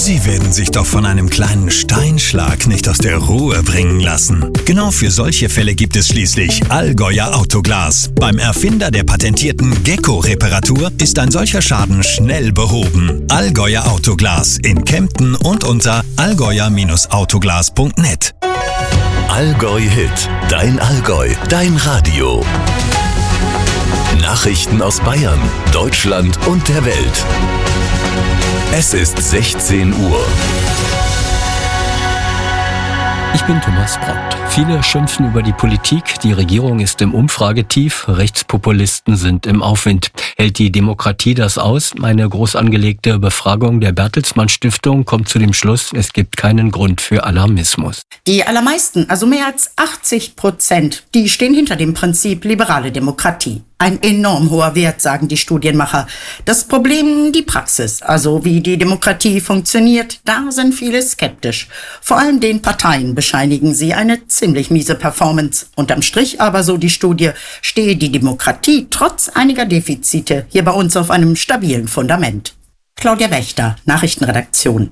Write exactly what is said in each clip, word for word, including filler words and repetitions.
Sie werden sich doch von einem kleinen Steinschlag nicht aus der Ruhe bringen lassen. Genau für solche Fälle gibt es schließlich Allgäuer Autoglas. Beim Erfinder der patentierten Gecko-Reparatur ist ein solcher Schaden schnell behoben. Allgäuer Autoglas in Kempten und unter allgäuer Autoglas punkt net. Allgäu Hit, dein Allgäu, dein Radio. Nachrichten aus Bayern, Deutschland und der Welt. Es ist sechzehn Uhr. Ich bin Thomas Brandt. Viele schimpfen über die Politik, die Regierung ist im Umfragetief, Rechtspopulisten sind im Aufwind. Hält die Demokratie das aus? Eine groß angelegte Befragung der Bertelsmann Stiftung kommt zu dem Schluss, es gibt keinen Grund für Alarmismus. Die allermeisten, also mehr als achtzig Prozent, die stehen hinter dem Prinzip liberale Demokratie. Ein enorm hoher Wert, sagen die Studienmacher. Das Problem, die Praxis, also wie die Demokratie funktioniert, da sind viele skeptisch. Vor allem den Parteien bescheinigen sie eine ziemlich miese Performance. Unterm Strich aber, so die Studie, stehe die Demokratie trotz einiger Defizite hier bei uns auf einem stabilen Fundament. Claudia Wächter, Nachrichtenredaktion.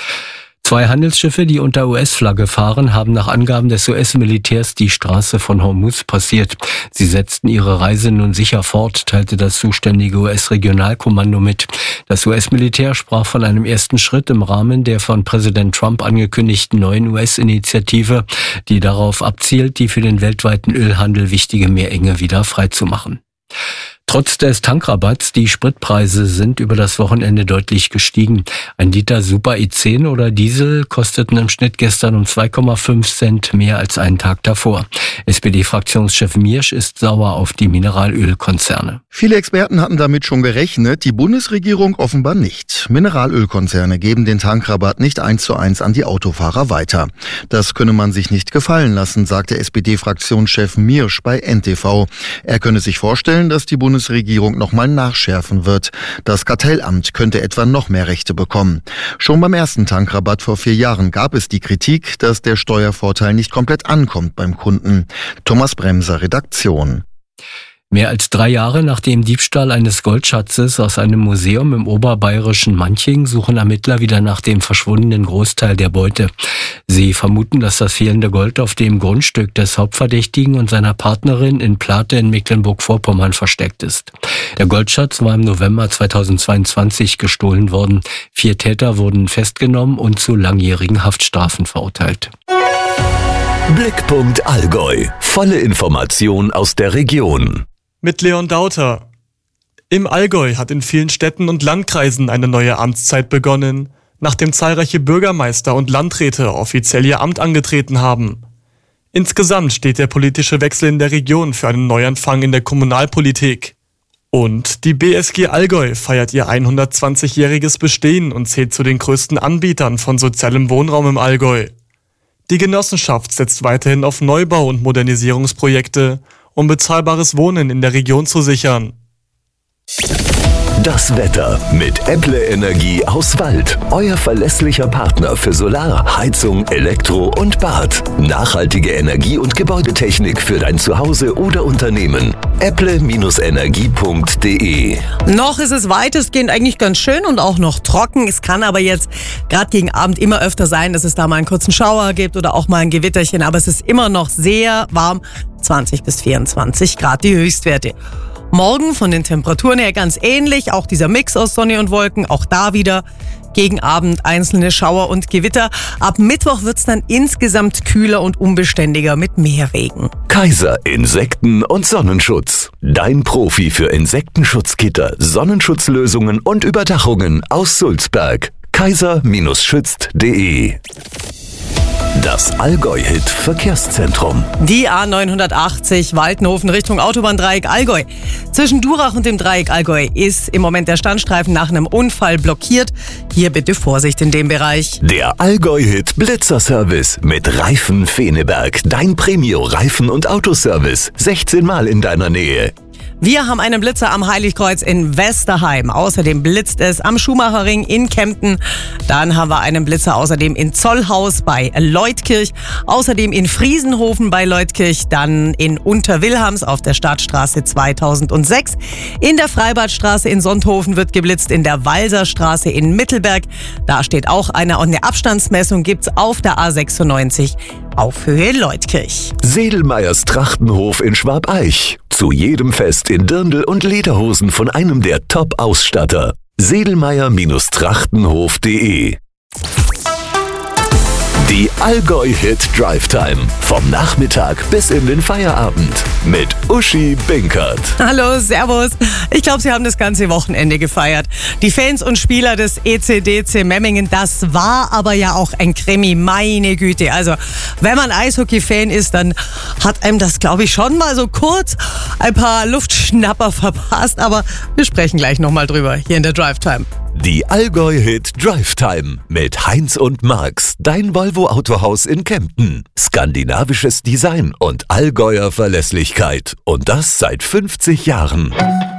Zwei Handelsschiffe, die unter U S-Flagge fahren, haben nach Angaben des U S-Militärs die Straße von Hormuz passiert. Sie setzten ihre Reise nun sicher fort, teilte das zuständige U S-Regionalkommando mit. Das U S-Militär sprach von einem ersten Schritt im Rahmen der von Präsident Trump angekündigten neuen U S-Initiative, die darauf abzielt, die für den weltweiten Ölhandel wichtige Meerenge wieder freizumachen. Trotz des Tankrabatts, die Spritpreise sind über das Wochenende deutlich gestiegen. Ein Liter Super E zehn oder Diesel kosteten im Schnitt gestern um zwei Komma fünf Cent mehr als einen Tag davor. S P D-Fraktionschef Miersch ist sauer auf die Mineralölkonzerne. Viele Experten hatten damit schon gerechnet, die Bundesregierung offenbar nicht. Mineralölkonzerne geben den Tankrabatt nicht eins zu eins an die Autofahrer weiter. Das könne man sich nicht gefallen lassen, sagte S P D-Fraktionschef Miersch bei N T V. Er könne sich vorstellen, dass die Bundesregierung Bundesregierung nochmal nachschärfen wird. Das Kartellamt könnte etwa noch mehr Rechte bekommen. Schon beim ersten Tankrabatt vor vier Jahren gab es die Kritik, dass der Steuervorteil nicht komplett ankommt beim Kunden. Thomas Bremser, Redaktion. Mehr als drei Jahre nach dem Diebstahl eines Goldschatzes aus einem Museum im oberbayerischen Manching suchen Ermittler wieder nach dem verschwundenen Großteil der Beute. Sie vermuten, dass das fehlende Gold auf dem Grundstück des Hauptverdächtigen und seiner Partnerin in Plate in Mecklenburg-Vorpommern versteckt ist. Der Goldschatz war im November zweitausendzweiundzwanzig gestohlen worden. Vier Täter wurden festgenommen und zu langjährigen Haftstrafen verurteilt. Blickpunkt Allgäu. Volle Information aus der Region. Mit Leon Dauter. Im Allgäu hat in vielen Städten und Landkreisen eine neue Amtszeit begonnen, nachdem zahlreiche Bürgermeister und Landräte offiziell ihr Amt angetreten haben. Insgesamt steht der politische Wechsel in der Region für einen Neuanfang in der Kommunalpolitik. Und die B S G Allgäu feiert ihr hundertzwanzigjähriges Bestehen und zählt zu den größten Anbietern von sozialem Wohnraum im Allgäu. Die Genossenschaft setzt weiterhin auf Neubau- und Modernisierungsprojekte, um bezahlbares Wohnen in der Region zu sichern. Das Wetter mit Äpple Energie aus Wald. Euer verlässlicher Partner für Solar, Heizung, Elektro und Bad. Nachhaltige Energie- und Gebäudetechnik für dein Zuhause oder Unternehmen. äpple Energie punkt de. Noch ist es weitestgehend eigentlich ganz schön und auch noch trocken. Es kann aber jetzt gerade gegen Abend immer öfter sein, dass es da mal einen kurzen Schauer gibt oder auch mal ein Gewitterchen. Aber es ist immer noch sehr warm. zwanzig bis vierundzwanzig Grad die Höchstwerte. Morgen von den Temperaturen her ganz ähnlich, auch dieser Mix aus Sonne und Wolken, auch da wieder gegen Abend einzelne Schauer und Gewitter. Ab Mittwoch wird's dann insgesamt kühler und unbeständiger mit mehr Regen. Kaiser Insekten- und Sonnenschutz. Dein Profi für Insektenschutzgitter, Sonnenschutzlösungen und Überdachungen aus Sulzberg. kaiser schützt punkt de. Das Allgäu-Hit-Verkehrszentrum. Die A neunhundertachtzig Waldenhofen Richtung Autobahndreieck Allgäu. Zwischen Durach und dem Dreieck Allgäu ist im Moment der Standstreifen nach einem Unfall blockiert. Hier bitte Vorsicht in dem Bereich. Der Allgäu-Hit Blitzerservice mit Reifen Feneberg. Dein Premio-Reifen- und Autoservice. sechzehn Mal in deiner Nähe. Wir haben einen Blitzer am Heiligkreuz in Westerheim. Außerdem blitzt es am Schumacherring in Kempten. Dann haben wir einen Blitzer außerdem in Zollhaus bei Leutkirch. Außerdem in Friesenhofen bei Leutkirch. Dann in Unterwilhams auf der Stadtstraße zweitausendsechs. In der Freibadstraße in Sonthofen wird geblitzt. In der Walserstraße in Mittelberg. Da steht auch einer. Und eine Abstandsmessung gibt's auf der A sechsundneunzig auf Höhe Leutkirch. Sedelmeyers Trachtenhof in Schwabeich. Zu jedem Fest in Dirndl und Lederhosen von einem der Top-Ausstatter. sedelmeyer Trachtenhof punkt de. Die Allgäu-Hit Drive Time. Vom Nachmittag bis in den Feierabend. Mit Uschi Binkert. Hallo, servus. Ich glaube, Sie haben das ganze Wochenende gefeiert. Die Fans und Spieler des E C D C Memmingen, das war aber ja auch ein Krimi, meine Güte. Also, wenn man Eishockey-Fan ist, dann hat einem das, glaube ich, schon mal so kurz ein paar Luftschnapper verpasst. Aber wir sprechen gleich nochmal drüber hier in der Drive Time. Die Allgäu-Hit Drive Time mit Heinz und Marx, dein Volvo-Autohaus in Kempten. Skandinavisches Design und Allgäuer Verlässlichkeit. Und das seit fünfzig Jahren.